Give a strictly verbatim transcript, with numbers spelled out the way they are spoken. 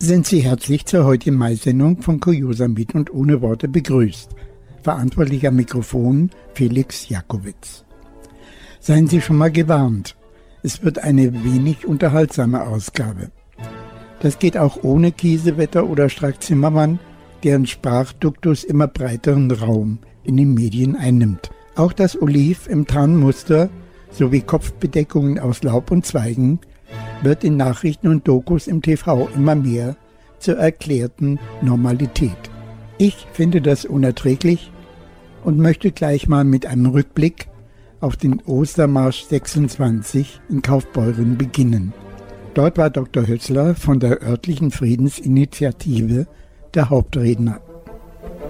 Sind Sie herzlich zur heutigen Mai-Sendung von Kuriosa mit und ohne Worte begrüßt. Verantwortlicher Mikrofon Felix Jakowitz. Seien Sie schon mal gewarnt, es wird eine wenig unterhaltsame Ausgabe. Das geht auch ohne Kiesewetter oder Strack-Zimmermann, deren Sprachduktus immer breiteren Raum in den Medien einnimmt. Auch das Oliv im Tarnmuster sowie Kopfbedeckungen aus Laub und Zweigen wird in Nachrichten und Dokus im T V immer mehr zur erklärten Normalität. Ich finde das unerträglich und möchte gleich mal mit einem Rückblick auf den Ostermarsch sechsundzwanzig in Kaufbeuren beginnen. Dort war Doktor Hötzler von der örtlichen Friedensinitiative der Hauptredner.